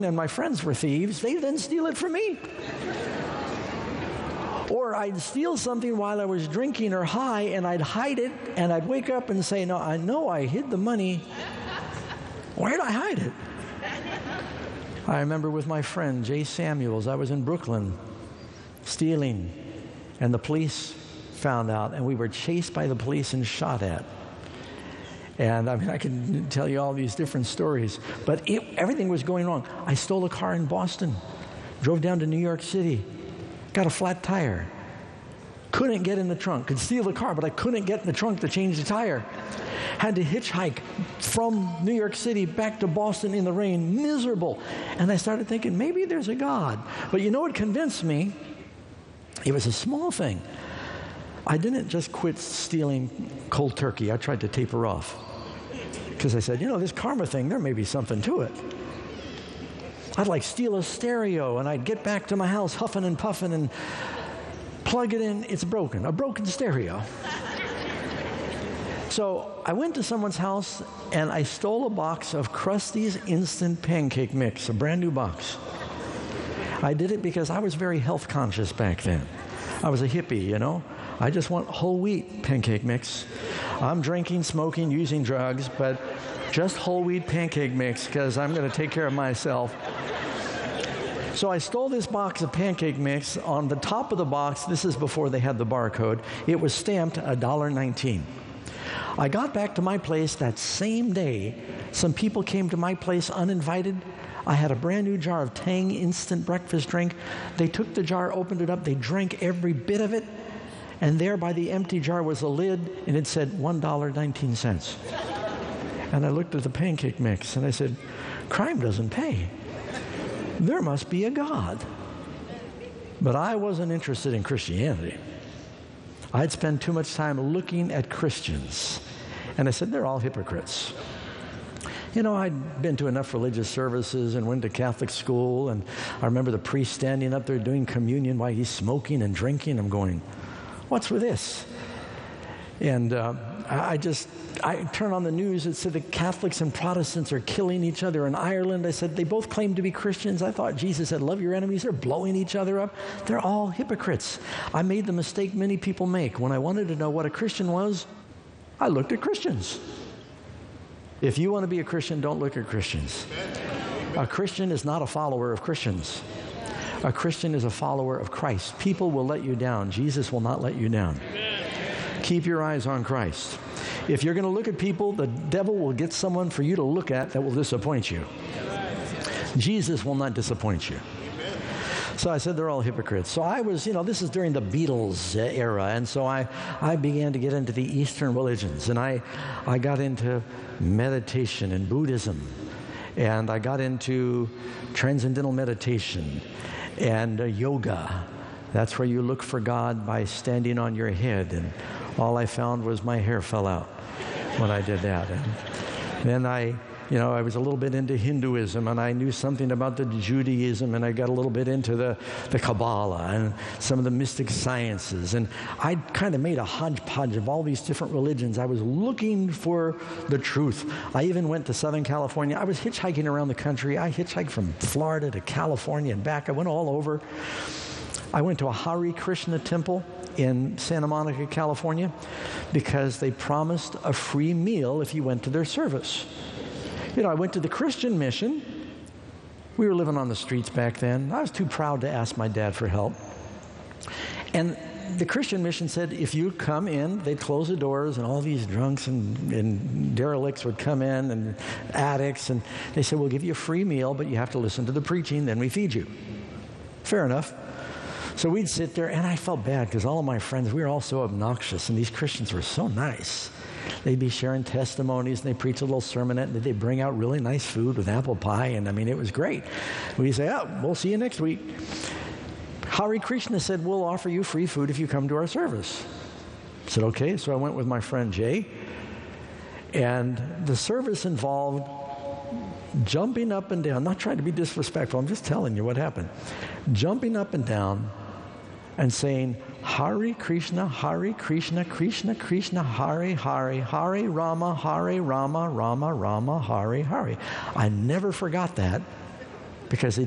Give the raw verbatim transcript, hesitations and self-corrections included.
and my friends were thieves, they didn't steal it from me. Or I'd steal something while I was drinking or high, and I'd hide it, and I'd wake up and say, no, I know I hid the money. Where did I hide it? I remember with my friend, Jay Samuels, I was in Brooklyn stealing, and the police found out, and we were chased by the police and shot at. And I mean, I can tell you all these different stories, but it, everything was going wrong. I stole a car in Boston, drove down to New York City, got a flat tire, couldn't get in the trunk, could steal the car, but I couldn't get in the trunk to change the tire. Had to hitchhike from New York City back to Boston in the rain, miserable. And I started thinking, maybe there's a God. But you know what convinced me? It was a small thing. I didn't just quit stealing cold turkey. I tried to taper off. Because I said, you know, this karma thing, there may be something to it. I'd like steal a stereo, and I'd get back to my house huffing and puffing and plug it in. It's broken, a broken stereo. So I went to someone's house, and I stole a box of Krusty's Instant Pancake Mix, a brand new box. I did it because I was very health conscious back then. I was a hippie, you know. I just want whole wheat pancake mix. I'm drinking, smoking, using drugs, but just whole wheat pancake mix because I'm going to take care of myself. So I stole this box of pancake mix. On the top of the box, this is before they had the barcode, it was stamped one dollar nineteen. I got back to my place that same day. Some people came to my place uninvited. I had a brand new jar of Tang instant breakfast drink. They took the jar, opened it up, they drank every bit of it, and there by the empty jar was a lid, and it said one dollar nineteen. And I looked at the pancake mix, and I said, crime doesn't pay. There must be a God. But I wasn't interested in Christianity. I'd spend too much time looking at Christians, and I said, they're all hypocrites. You know, I'd been to enough religious services and went to Catholic school, and I remember the priest standing up there doing communion while he's smoking and drinking. I'm going, what's with this? And uh, I just, I turned on the news. It said that Catholics and Protestants are killing each other in Ireland. I said, they both claim to be Christians. I thought Jesus said, love your enemies. They're blowing each other up. They're all hypocrites. I made the mistake many people make. When I wanted to know what a Christian was, I looked at Christians. If you want to be a Christian, don't look at Christians. A Christian is not a follower of Christians. A Christian is a follower of Christ. People will let you down. Jesus will not let you down. Keep your eyes on Christ. If you're going to look at people, the devil will get someone for you to look at that will disappoint you. Jesus will not disappoint you. So I said they're all hypocrites. So I was, you know, this is during the Beatles era, and so I, I began to get into the Eastern religions, and I, I got into meditation and Buddhism, and I got into transcendental meditation and uh, yoga. That's where you look for God by standing on your head, and all I found was my hair fell out when I did that. And then I, you know, I was a little bit into Hinduism, and I knew something about the Judaism, and I got a little bit into the, the Kabbalah and some of the mystic sciences. And I kind of made a hodgepodge of all these different religions. I was looking for the truth. I even went to Southern California. I was hitchhiking around the country. I hitchhiked from Florida to California and back. I went all over. I went to a Hare Krishna temple in Santa Monica, California, because they promised a free meal if you went to their service. You know, I went to the Christian mission. We were living on the streets back then. I was too proud to ask my dad for help. And the Christian mission said if you come in, they'd close the doors, and all these drunks and, and derelicts would come in, and addicts, and they said, we'll give you a free meal, but you have to listen to the preaching, then we feed you. Fair enough. So we'd sit there, and I felt bad because all of my friends, we were all so obnoxious, and these Christians were so nice. They'd be sharing testimonies, and they'd preach a little sermonette, and they'd bring out really nice food with apple pie, and I mean, it was great. We'd say, oh, we'll see you next week. Hare Krishna said, we'll offer you free food if you come to our service. I said, okay. So I went with my friend Jay, and the service involved jumping up and down, not trying to be disrespectful, I'm just telling you what happened. Jumping up and down and saying, Hare Krishna, Hare Krishna, Krishna Krishna, Hare Hare, Hare Rama, Hare Rama, Rama Rama, Hare Hare. I never forgot that because they